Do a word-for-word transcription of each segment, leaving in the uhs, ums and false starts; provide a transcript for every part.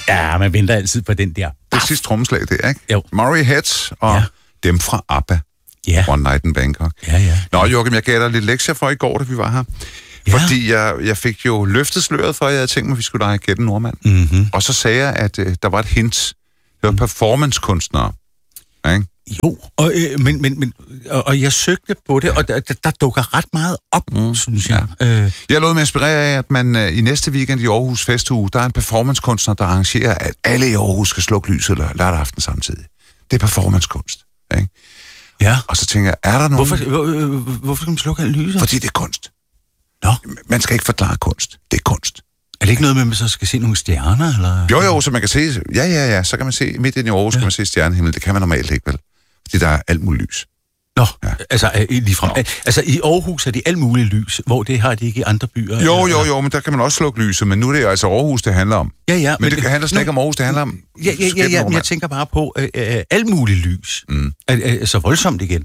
Ja, man venter altid på den der. Det sidste trommeslag, det er, ikke? Jo. Murray Heads og ja. dem fra ABBA. Ja. One Night in Bangkok. Ja, ja. Nå, Joachim, jeg gav dig lidt lektier for i går, da vi var her. Ja. Fordi jeg, jeg fik jo løftet sløret for, at jeg havde tænkt mig, at vi skulle lege Gæt en Nordmand. Mm-hmm. Og så sagde jeg, at øh, der var et hint. Det var performancekunstnere. Ikke? Jo, og, øh, men, men, men, og, og jeg søgte på det, og der, der dukker ret meget op, mm. synes jeg. Ja. Øh. Jeg lod mig inspirere af, at man øh, i næste weekend i Aarhus Festuge, der er en performancekunstner, der arrangerer, at alle i Aarhus skal slukke lyset lørdag aften samtidig. Det er performancekunst. Ikke? Ja. Og så tænker jeg, er der nogen... Hvorfor, hvor, øh, hvorfor skal man slukke alle lyset? Fordi det er kunst. Nå. Man skal ikke forklare kunst. Det er kunst. Er det ikke noget med, at man så skal se nogle stjerner? Eller? Jo, jo, så man kan se... Ja, ja, ja. Så kan man se... Midt ind i Aarhus ja. kan man se stjernehimmel. Det kan man normalt ikke, vel? Fordi der er alt muligt lys. Nå, ja. altså ligefrem. Nå. Altså i Aarhus er det alt muligt lys, hvor det har de ikke i andre byer. Jo, eller? jo, jo, men der kan man også slukke lyset. Men nu er det altså Aarhus, det handler om. Ja, ja. Men, men det, det handler slet ikke om Aarhus, det handler om... Ja, ja, ja, ja men jeg tænker bare på øh, øh, alt muligt lys. Mm. Er, er, er så voldsomt igen.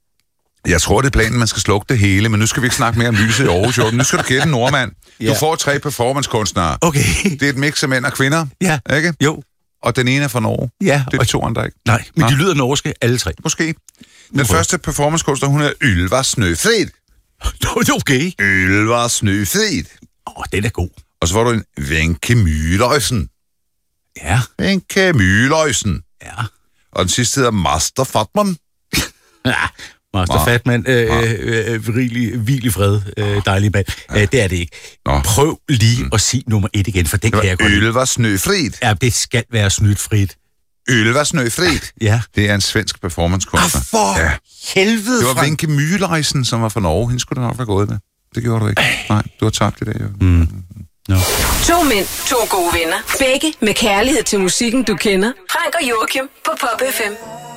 Jeg tror, det er planen, man skal slukke det hele, men nu skal vi ikke snakke mere om lyset i Aarhus. Jo. Nu skal du gætte en nordmand. Ja. Du får tre performancekunstnere. Okay. Det er et mix af mænd og kvinder. Ja. Ikke? Jo. Og den ene er fra Norge. Ja. Det er de to andre ikke. Nej, men Nå. de lyder norske, alle tre. Måske. Den okay. første performancekunstner, hun er Ylva Snøfrid. Okay. Ylva Snøfrid. Åh, oh, den er god. Og så får du en Wenche Mühlhausen. Ja. Wenche Mühlhausen. Ja. Og den sidste hedder Master Fatman. Ja. Master Fatman, øh, øh, øh, virkelig, virkelig fred, øh, dejlig mand. Ja. Øh, det er det ikke. Nå. Prøv lige mm. at sige nummer et igen, for den kan jeg godt lide. Ylva Snøfrid. Ja, det skal være snytfrit. Ylva Snøfrid. Ja. Det er en svensk performancekunstner. Ah, for ja. helvede. Det var Wenche Mühlhausen, som var fra Norge. Hende skulle du nok være gået med. Det gjorde du ikke. Nej, du har tabt i dag. Jo. Mm. No. To mænd, to gode venner. Begge med kærlighed til musikken, du kender. Frank og Joachim på Pop F M.